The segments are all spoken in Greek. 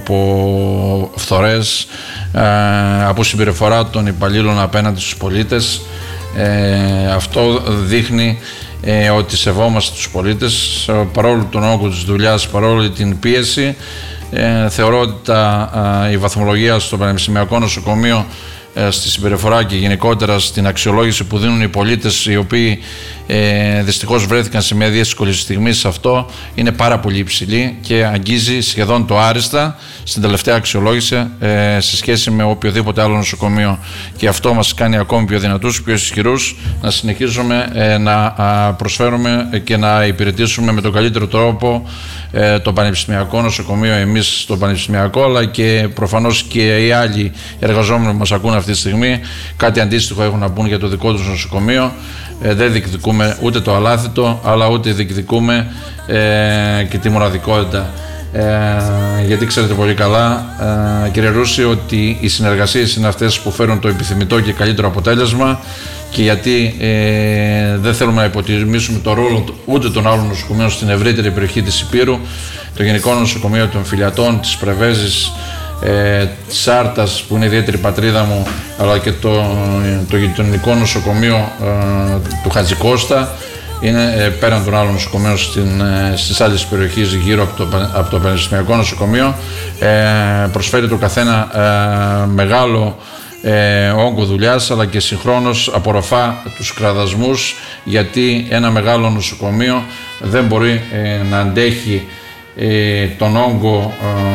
από φθορές, από συμπεριφορά των υπαλλήλων απέναντι στους πολίτες. Αυτό δείχνει ότι σεβόμαστε τους πολίτες παρόλο τον όγκο της δουλειάς, παρόλο την πίεση. Θεωρώ ότι η βαθμολογία στο Πανεπιστημιακό Νοσοκομείο στη συμπεριφορά και γενικότερα στην αξιολόγηση που δίνουν οι πολίτες, οι οποίοι δυστυχώς βρέθηκαν σε μια δύσκολη στιγμή σε αυτό, είναι πάρα πολύ υψηλή και αγγίζει σχεδόν το άριστα στην τελευταία αξιολόγηση σε σχέση με οποιοδήποτε άλλο νοσοκομείο, και αυτό μας κάνει ακόμη πιο δυνατούς, πιο ισχυρούς να συνεχίζουμε να προσφέρουμε και να υπηρετήσουμε με τον καλύτερο τρόπο το Πανεπιστημιακό Νοσοκομείο, εμείς το Πανεπιστημιακό, αλλά και προφανώς και οι άλλοι εργαζόμενοι που μας ακούν αυτή τη στιγμή κάτι αντίστοιχο έχουν να πούν για το δικό τους νοσοκομείο. Δεν διεκδικούμε ούτε το αλάθητο, αλλά ούτε διεκδικούμε και τη μοναδικότητα. Γιατί ξέρετε πολύ καλά, κύριε Ρούση, ότι οι συνεργασίες είναι αυτές που φέρουν το επιθυμητό και καλύτερο αποτέλεσμα, και γιατί δεν θέλουμε να υποτιμήσουμε το ρόλο ούτε των άλλων νοσοκομείων στην ευρύτερη περιοχή της Υπήρου, το Γενικό Νοσοκομείο των Φιλιατών, της Πρεβέζης, της Άρτας που είναι ιδιαίτερη πατρίδα μου, αλλά και το γειτονικό νοσοκομείο του Χατζικώστα, είναι πέραν των άλλων νοσοκομείων στις άλλες περιοχές γύρω από το Πανεπιστημιακό Νοσοκομείο. Προσφέρει το καθένα μεγάλο όγκο δουλειάς, αλλά και συγχρόνως απορροφά τους κραδασμούς, γιατί ένα μεγάλο νοσοκομείο δεν μπορεί να αντέχει τον όγκο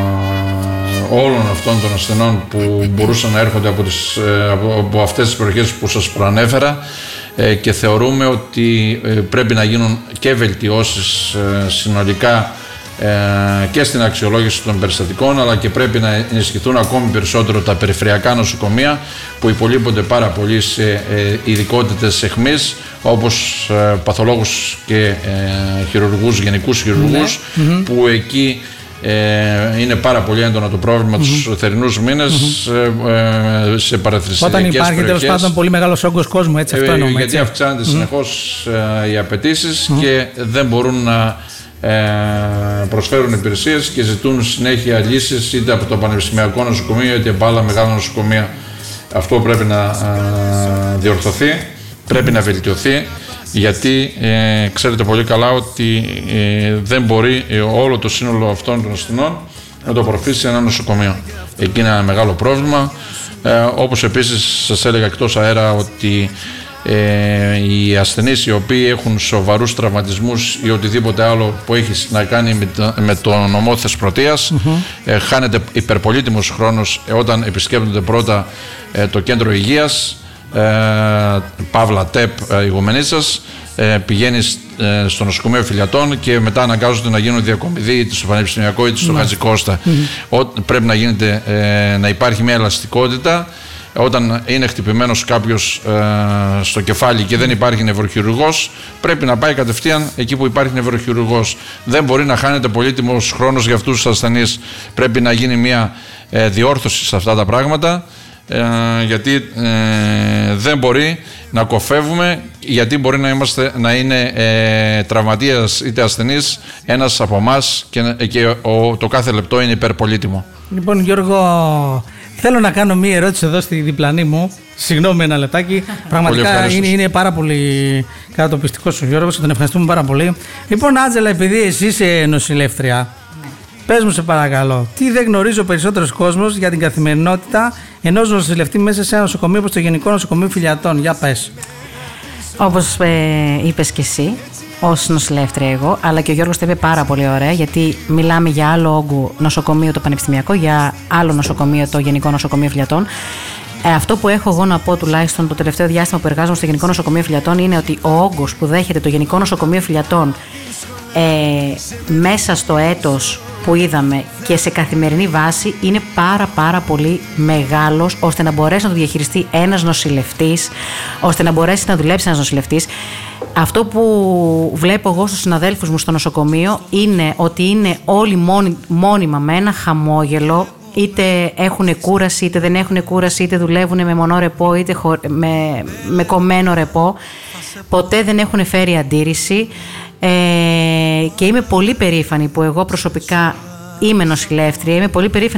όλων αυτών των ασθενών που μπορούσαν να έρχονται από αυτές τις περιοχές που σας προανέφερα, και θεωρούμε ότι πρέπει να γίνουν και βελτιώσεις συνολικά και στην αξιολόγηση των περιστατικών, αλλά και πρέπει να ενισχυθούν ακόμη περισσότερο τα περιφερειακά νοσοκομεία που υπολείπονται πάρα πολύ σε ειδικότητες αιχμής, όπως παθολόγους και χειρουργούς, γενικούς χειρουργούς, που εκεί είναι πάρα πολύ έντονο το πρόβλημα τους θερινούς μήνες σε παραθρηστικές όταν υπάρχει τέλος πάντων πολύ μεγάλος όγκος κόσμου, έτσι αυτό εννοούμε. Γιατί αυξάνονται συνεχώς οι απαιτήσεις και δεν μπορούν να προσφέρουν υπηρεσίες και ζητούν συνέχεια λύσεις είτε από το Πανεπιστημιακό Νοσοκομείο είτε από άλλα μεγάλα νοσοκομεία. Αυτό πρέπει να διορθωθεί, πρέπει να βελτιωθεί, γιατί ξέρετε πολύ καλά ότι δεν μπορεί όλο το σύνολο αυτών των ασθενών να το απορροφήσει ένα νοσοκομείο. Εκεί είναι ένα μεγάλο πρόβλημα. Όπως επίσης σας έλεγα εκτός αέρα ότι οι ασθενείς οι οποίοι έχουν σοβαρούς τραυματισμούς ή οτιδήποτε άλλο που έχει να κάνει με το νομό Θεσπρωτείας, χάνεται υπερπολίτιμος χρόνος όταν επισκέπτονται πρώτα το κέντρο υγείας, Παύλα ΤΕΠ Ηγουμενήσας, πηγαίνει στο νοσοκομείο Φιλιατών και μετά αναγκάζονται να γίνουν διακομιδοί είτε στο Πανεπιστημιακό είτε στο Χατζικώστα. Πρέπει να υπάρχει μια ελαστικότητα. Όταν είναι χτυπημένος κάποιος στο κεφάλι και δεν υπάρχει νευροχειρουργός, πρέπει να πάει κατευθείαν εκεί που υπάρχει νευροχειρουργός. Δεν μπορεί να χάνεται πολύτιμος χρόνος για αυτούς τους ασθενείς. Πρέπει να γίνει μια διόρθωση σε αυτά τα πράγματα, γιατί δεν μπορεί να κοφεύουμε, γιατί μπορεί να είναι τραυματίας είτε ασθενής ένας από εμάς και το κάθε λεπτό είναι υπερπολίτιμο. Λοιπόν, Γιώργο, θέλω να κάνω μία ερώτηση εδώ στη διπλανή μου. Συγγνώμη, ένα λεπτάκι. Πραγματικά είναι πάρα πολύ κατατοπιστικός ο Γιώργος και τον ευχαριστούμε πάρα πολύ. Λοιπόν, Άντζελα, επειδή εσύ είσαι νοσηλεύτρια, πες μου σε παρακαλώ, τι δεν γνωρίζει ο περισσότερος κόσμος για την καθημερινότητα ενός νοσηλευτή μέσα σε ένα νοσοκομείο όπως το Γενικό Νοσοκομείο Φιλιατών? Για πες. Όπως είπες και εσύ, ως νοσηλεύτρια εγώ, αλλά και ο Γιώργος το είπε πάρα πολύ ωραία, γιατί μιλάμε για άλλο όγκο νοσοκομείο το Πανεπιστημιακό, για άλλο νοσοκομείο το Γενικό Νοσοκομείο Φιλιατών. Αυτό που έχω εγώ να πω, τουλάχιστον το τελευταίο διάστημα που εργάζομαι στο Γενικό Νοσοκομείο Φιλιατών, είναι ότι ο όγκος που δέχεται το Γενικό Νοσοκομείο Φιλιατών μέσα στο έτος που είδαμε και σε καθημερινή βάση είναι πάρα πολύ μεγάλος, ώστε να μπορέσει να το διαχειριστεί ένας νοσηλευτής, ώστε να μπορέσει να δουλέψει ένας νοσηλευτής. Αυτό που βλέπω εγώ στους συναδέλφους μου στο νοσοκομείο είναι ότι είναι όλοι μόνιμα με ένα χαμόγελο, είτε έχουν κούραση είτε δεν έχουν κούραση, είτε δουλεύουν με μονό ρεπό είτε με κομμένο ρεπό. Ποτέ δεν έχουν φέρει αντίρρηση. Και είμαι πολύ περήφανη που εγώ προσωπικά είμαι νοσηλεύτρια, είμαι πολύ περήφανη